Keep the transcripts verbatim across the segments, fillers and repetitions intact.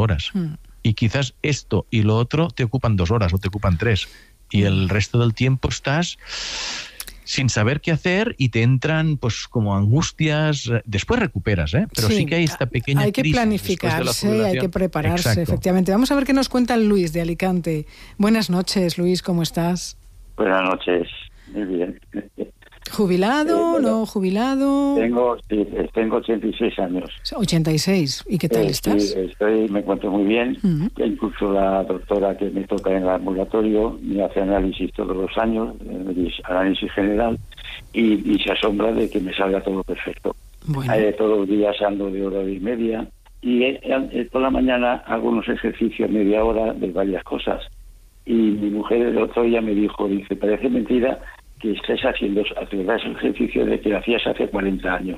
horas. Mm. Y quizás esto y lo otro te ocupan dos horas o te ocupan tres. Y el resto del tiempo estás sin saber qué hacer y te entran pues como angustias. Después recuperas, ¿eh? Pero sí, sí que hay esta pequeña hay que crisis planificarse, hay que prepararse. Exacto. Efectivamente. Vamos a ver qué nos cuenta Luis de Alicante. Buenas noches, Luis, ¿cómo estás? Buenas noches, muy bien. ¿Jubilado, eh, bueno, no jubilado? Tengo, sí, tengo ochenta y seis años. ochenta y seis, ¿y qué tal eh, estás? Sí, estoy, me encuentro muy bien. Uh-huh. Incluso la doctora que me toca en el ambulatorio me hace análisis todos los años, análisis general, y, y se asombra de que me salga todo perfecto. Bueno. Eh, todos los días ando de hora y media, y eh, eh, por la mañana hago unos ejercicios media hora de varias cosas. Y mi mujer el otro día me dijo, dice, parece mentira que estés haciendo esos ejercicios de que lo hacías hace cuarenta años.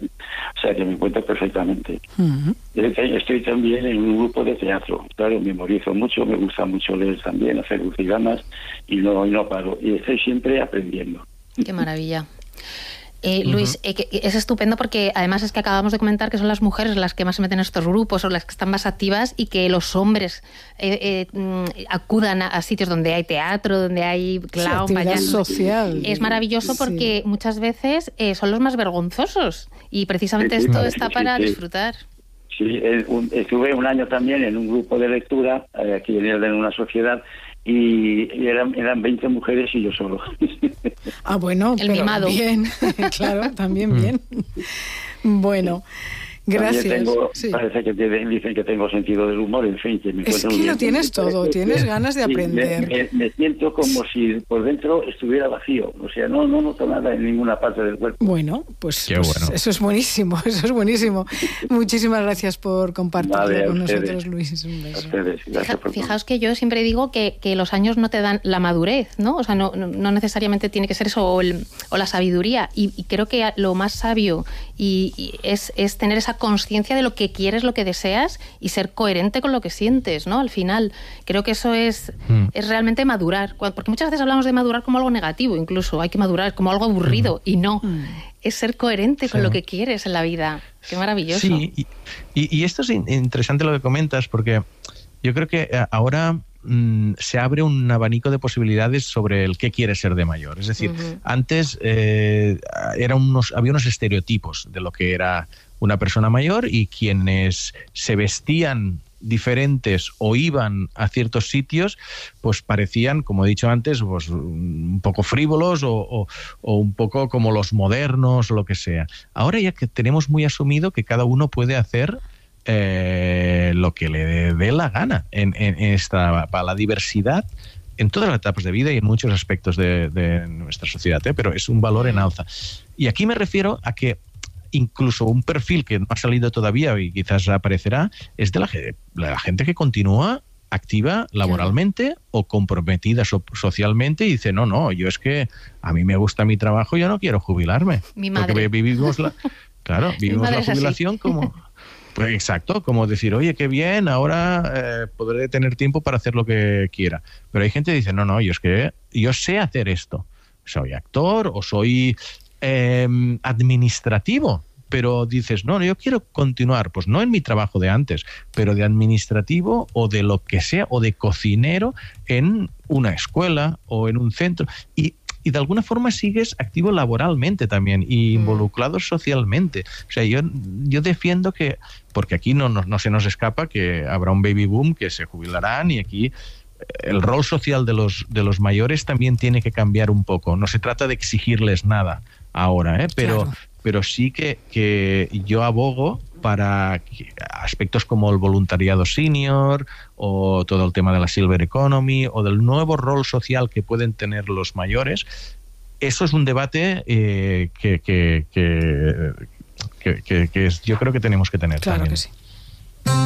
O sea, que me encuentro perfectamente. Uh-huh. Estoy también en un grupo de teatro. Claro, memorizo mucho, me gusta mucho leer también, hacer crucigramas, y no, y no paro. Y estoy siempre aprendiendo. Qué maravilla. Eh, Luis, uh-huh. eh, es estupendo porque además es que acabamos de comentar que son las mujeres las que más se meten en estos grupos o las que están más activas, y que los hombres eh, eh, acudan a, a sitios donde hay teatro, donde hay clown, sí, payaso. social. Es maravilloso porque sí. muchas veces eh, son los más vergonzosos, y precisamente sí, esto sí, está sí, para sí. disfrutar. Sí, un, estuve un año también en un grupo de lectura eh, aquí en, en una sociedad, y eran, eran veinte mujeres y yo solo. Ah, bueno, el pero mimado. Bien, claro, también bien. Bueno, gracias. Tengo, sí. Parece que te, dicen que tengo sentido del humor, en fin. Que me es que lo tienes todo, tienes ganas de aprender. Sí, me, me, me siento como si por dentro estuviera vacío, o sea, no, no noto nada en ninguna parte del cuerpo. Bueno, pues, Qué pues bueno. Eso es buenísimo, eso es buenísimo. Muchísimas gracias por compartirlo vale, con ustedes. nosotros, Luis. Un beso. A ustedes, gracias por Fijaos que yo siempre digo que, que los años no te dan la madurez, ¿no? O sea, no, no necesariamente tiene que ser eso o, el, o la sabiduría, y, y creo que lo más sabio y, y es, es tener esa conciencia de lo que quieres, lo que deseas, y ser coherente con lo que sientes, ¿no? Al final, creo que eso es, mm. es realmente madurar. Porque muchas veces hablamos de madurar como algo negativo, incluso hay que madurar como algo aburrido, mm. y no. Mm. Es ser coherente sí. con lo que quieres en la vida. Qué maravilloso. Sí, y, y, y esto es interesante lo que comentas, porque yo creo que ahora mmm, se abre un abanico de posibilidades sobre el qué quiere ser de mayor. Es decir, uh-huh. antes eh, era unos, había unos estereotipos de lo que era una persona mayor, y quienes se vestían diferentes o iban a ciertos sitios, pues parecían, como he dicho antes, pues un poco frívolos o, o, o un poco como los modernos o lo que sea. Ahora ya que tenemos muy asumido que cada uno puede hacer eh, lo que le dé la gana en, en, en esta, para la diversidad en todas las etapas de vida y en muchos aspectos de, de nuestra sociedad, ¿eh? Pero es un valor en alza. Y aquí me refiero a que incluso un perfil que no ha salido todavía y quizás aparecerá es de la, de la gente que continúa activa laboralmente, claro, o comprometida so- socialmente, y dice, no, no, yo es que a mí me gusta mi trabajo, yo no quiero jubilarme. Mi madre. Porque vivimos la, claro, vivimos la jubilación así. como... Pues exacto, como decir, oye, qué bien, ahora eh, podré tener tiempo para hacer lo que quiera. Pero hay gente que dice, no, no, yo es que yo sé hacer esto. Soy actor o soy eh, administrativo, pero dices, no, yo quiero continuar, pues no en mi trabajo de antes, pero de administrativo o de lo que sea, o de cocinero en una escuela o en un centro. Y Y de alguna forma sigues activo laboralmente también y involucrado socialmente. O sea, yo, yo defiendo que, porque aquí no, no, no se nos escapa que habrá un baby boom, que se jubilarán, y aquí el rol social de los, de los mayores también tiene que cambiar un poco. No se trata de exigirles nada ahora, ¿eh? pero, claro. pero sí que, que yo abogo para aspectos como el voluntariado senior o todo el tema de la silver economy o del nuevo rol social que pueden tener los mayores. Eso es un debate eh, que, que, que, que, que, que es, yo creo que tenemos que tener claro también. Que sí.